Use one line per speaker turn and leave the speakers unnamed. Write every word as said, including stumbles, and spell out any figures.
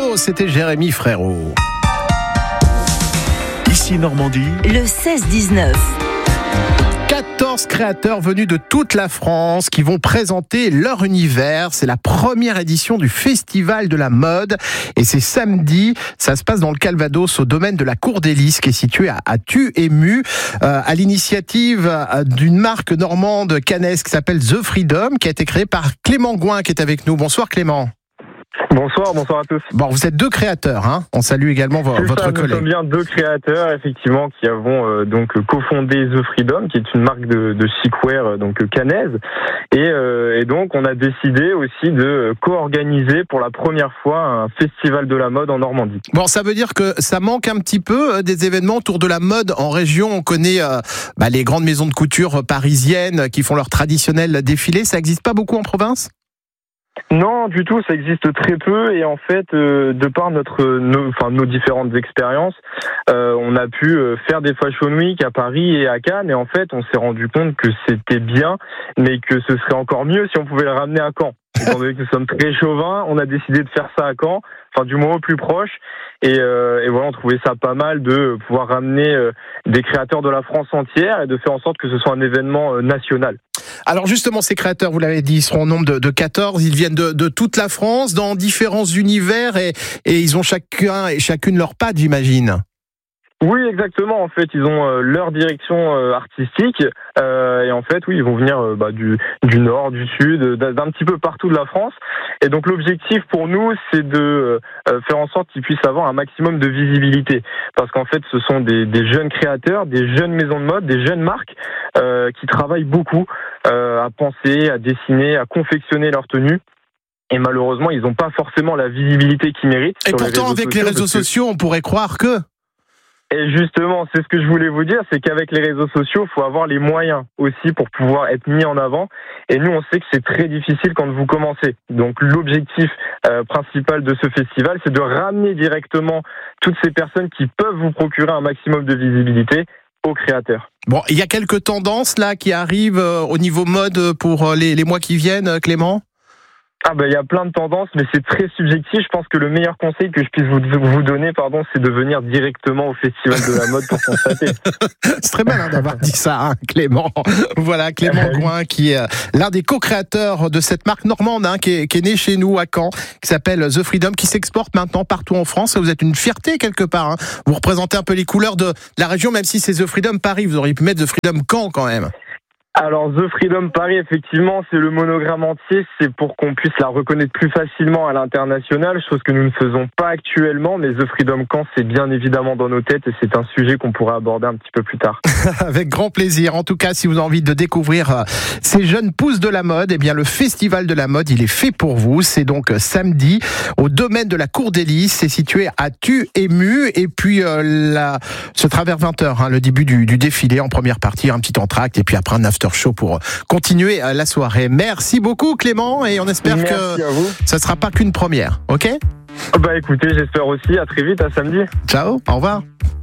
Calvados, c'était Jérémy Frérot.
Ici Normandie,
le seize dix-neuf.
quatorze créateurs venus de toute la France qui vont présenter leur univers. C'est la première édition du Festival de la mode et c'est samedi. Ça se passe dans le Calvados au domaine de la Cour des Lys qui est situé à, à Thuému, euh, à l'initiative euh, d'une marque normande cannaise qui s'appelle The Freedom, qui a été créée par Clément Gouin qui est avec nous. Bonsoir Clément.
Bonsoir, bonsoir à tous.
Bon, vous êtes deux créateurs, hein. On salue également vo-
C'est
votre
ça,
collègue.
Nous sommes bien deux créateurs, effectivement, qui avons euh, donc cofondé The Freedom, qui est une marque de, de chicwear euh, donc cannaise, et, euh, et donc on a décidé aussi de co-organiser pour la première fois un festival de la mode en Normandie.
Bon, ça veut dire que ça manque un petit peu euh, des événements autour de la mode en région. On connaît euh, bah, les grandes maisons de couture parisiennes qui font leur traditionnel défilé. Ça n'existe pas beaucoup en province ?
Non, du tout, ça existe très peu et en fait, euh, de par notre, nos, enfin nos différentes expériences, euh, on a pu euh, faire des Fashion Week à Paris et à Cannes et en fait, on s'est rendu compte que c'était bien, mais que ce serait encore mieux si on pouvait le ramener à Caen. Étant donné que nous sommes très chauvins, on a décidé de faire ça à Caen, enfin du moins au plus proche. Et, euh, et voilà, on trouvait ça pas mal de pouvoir ramener euh, des créateurs de la France entière et de faire en sorte que ce soit un événement euh, national.
Alors justement, ces créateurs, vous l'avez dit, ils seront au nombre de, de quatorze. Ils viennent de, de toute la France, dans différents univers, et, et ils ont chacun et chacune leur patte, j'imagine.
Oui, exactement. En fait, ils ont euh, leur direction euh, artistique euh, et en fait, oui, ils vont venir euh, bah, du, du nord, du sud, d'un, d'un petit peu partout de la France. Et donc, l'objectif pour nous, c'est de euh, faire en sorte qu'ils puissent avoir un maximum de visibilité, parce qu'en fait, ce sont des, des jeunes créateurs, des jeunes maisons de mode, des jeunes marques euh, qui travaillent beaucoup euh, à penser, à dessiner, à confectionner leurs tenues. Et malheureusement, ils n'ont pas forcément la visibilité qu'ils méritent.
Et pourtant, avec les réseaux sociaux, on pourrait croire que...
Et justement, c'est ce que je voulais vous dire, c'est qu'avec les réseaux sociaux, il faut avoir les moyens aussi pour pouvoir être mis en avant. Et nous, on sait que c'est très difficile quand vous commencez. Donc l'objectif euh, principal de ce festival, c'est de ramener directement toutes ces personnes qui peuvent vous procurer un maximum de visibilité aux créateurs.
Bon, il y a quelques tendances là qui arrivent euh, au niveau mode pour euh, les, les mois qui viennent, Clément ?
Ah ben il y a plein de tendances, mais c'est très subjectif. Je pense que le meilleur conseil que je puisse vous, vous donner, pardon, c'est de venir directement au Festival de la mode pour constater.
C'est très malin d'avoir dit ça, hein, Clément. Voilà, Clément Gouin, qui est l'un des co-créateurs de cette marque normande, hein, qui est, qui est née chez nous à Caen, qui s'appelle The Freedom, qui s'exporte maintenant partout en France. Vous êtes une fierté quelque part. Hein. Vous représentez un peu les couleurs de la région, même si c'est The Freedom Paris. Vous auriez pu mettre The Freedom Caen quand même.
Alors The Freedom Paris, effectivement, c'est le monogramme entier, c'est pour qu'on puisse la reconnaître plus facilement à l'international, chose que nous ne faisons pas actuellement, mais The Freedom Caen, c'est bien évidemment dans nos têtes et c'est un sujet qu'on pourrait aborder un petit peu plus tard.
Avec grand plaisir. En tout cas, si vous avez envie de découvrir ces jeunes pousses de la mode, eh bien le Festival de la mode, il est fait pour vous. C'est donc samedi au domaine de la Cour des Lys, c'est situé à Thuému, et puis euh, la, ce sera vers vingt heures, hein, le début du, du défilé en première partie, un petit entracte et puis après un after show pour continuer la soirée. Merci beaucoup Clément et on espère
Merci
que
à vous.
ça ne sera pas qu'une première, ok ?
Bah écoutez, j'espère aussi, à très vite, à samedi.
Ciao, au revoir.